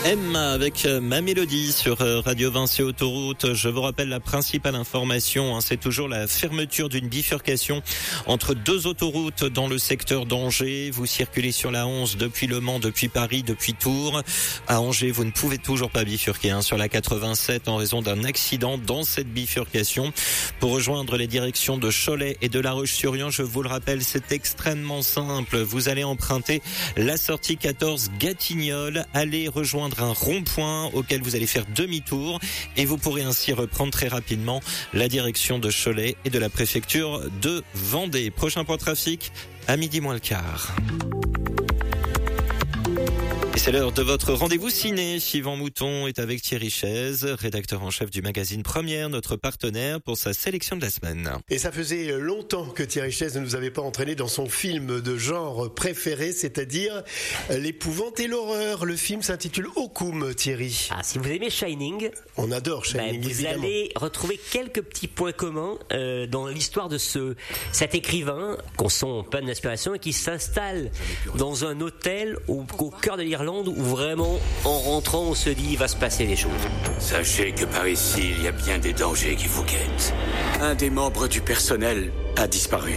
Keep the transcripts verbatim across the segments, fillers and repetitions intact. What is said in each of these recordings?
Emma avec ma mélodie sur Radio Vinci Autoroute. Je vous rappelle la principale information, hein, c'est toujours la fermeture d'une bifurcation entre deux autoroutes dans le secteur d'Angers. Vous circulez sur la onze depuis Le Mans, depuis Paris, depuis Tours. À Angers, vous ne pouvez toujours pas bifurquer hein, sur la quatre-vingt-sept en raison d'un accident dans cette bifurcation. Pour rejoindre les directions de Cholet et de La Roche-sur-Yon, je vous le rappelle, c'est extrêmement simple. Vous allez emprunter la sortie quatorze Gatignolles, allez rejoindre un rond-point auquel vous allez faire demi-tour et vous pourrez ainsi reprendre très rapidement la direction de Cholet et de la préfecture de Vendée. Prochain point trafic à midi moins le quart. Et c'est l'heure de votre rendez-vous ciné. Yvan Mouton est avec Thierry Chaise, rédacteur en chef du magazine Première, notre partenaire pour sa sélection de la semaine. Et ça faisait longtemps que Thierry Chaise ne nous avait pas entraîné dans son film de genre préféré, c'est-à-dire l'épouvante et l'horreur. Le film s'intitule Hokum, Thierry. Ah, si vous aimez Shining, on adore Shining, bah, vous évidemment. allez retrouver quelques petits points communs euh, dans l'histoire de ce cet écrivain qu'on sent en pleine d'inspiration et qui s'installe dans un hôtel au, au cœur de l'Irlande où vraiment, en rentrant, on se dit il va se passer des choses. Sachez que par ici, il y a bien des dangers qui vous guettent. Un des membres du personnel a disparu.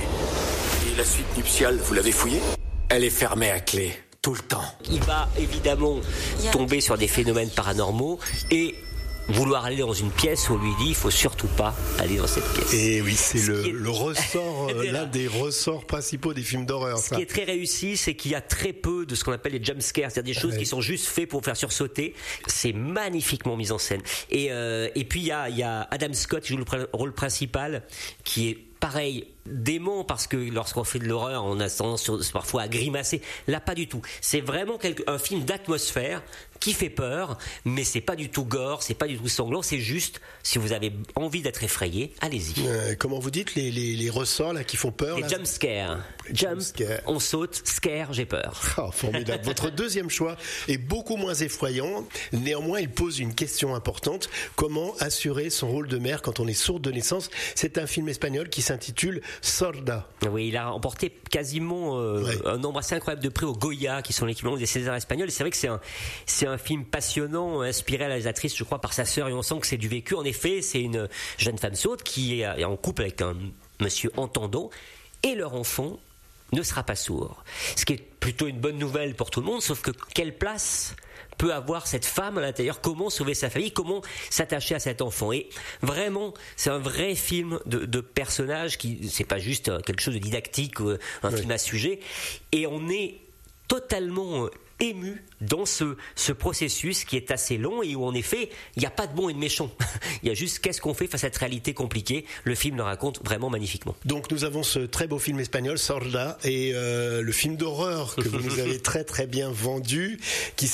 Et la suite nuptiale, vous l'avez fouillée ? Elle est fermée à clé, tout le temps. Il va évidemment tomber sur des phénomènes paranormaux et vouloir aller dans une pièce où on lui dit il faut surtout pas aller dans cette pièce. Et oui, c'est le, est... le ressort, euh, l'un des ressorts principaux des films d'horreur. Ce ça. qui est très réussi, c'est qu'il y a très peu de ce qu'on appelle les jump scares, c'est-à-dire des choses ouais. qui sont juste faites pour faire sursauter. C'est magnifiquement mis en scène. Et, euh, et puis il y a, il y a Adam Scott qui joue le pr- rôle principal, qui est pareil, dément, parce que lorsqu'on fait de l'horreur, on a tendance parfois à grimacer. Là, pas du tout. C'est vraiment quelque, un film d'atmosphère qui fait peur, mais c'est pas du tout gore, c'est pas du tout sanglant, c'est juste, si vous avez envie d'être effrayé, allez-y. Euh, comment vous dites, les, les, les ressorts là qui font peur? Les là, jump scares. Jump, scare. On saute, scare, j'ai peur. Oh, formidable. Votre deuxième choix est beaucoup moins effrayant. Néanmoins, il pose une question importante. Comment assurer son rôle de mère quand on est sourd de naissance? C'est un film espagnol qui s'intitule Sorda. Oui, il a remporté quasiment euh, ouais. un nombre assez incroyable de prix au Goya, qui sont l'équivalent des Césars espagnols. Et c'est vrai que c'est un, c'est un film passionnant, inspiré à la réalisatrice, je crois, par sa sœur. Et on sent que c'est du vécu. En effet, c'est une jeune femme sourde qui est en couple avec un monsieur entendant. Et leur enfant ne sera pas sourd. Ce qui est plutôt une bonne nouvelle pour tout le monde, sauf que quelle place peut avoir cette femme à l'intérieur, comment sauver sa famille, comment s'attacher à cet enfant. Et vraiment, c'est un vrai film de, de personnage qui, c'est pas juste quelque chose de didactique, un oui. film à sujet. Et on est totalement ému dans ce, ce processus qui est assez long et où en effet il n'y a pas de bon et de méchant. Il y a juste qu'est-ce qu'on fait face à cette réalité compliquée. Le film le raconte vraiment magnifiquement. Donc nous avons ce très beau film espagnol Sorda et euh, le film d'horreur que vous nous avez très très bien vendu qui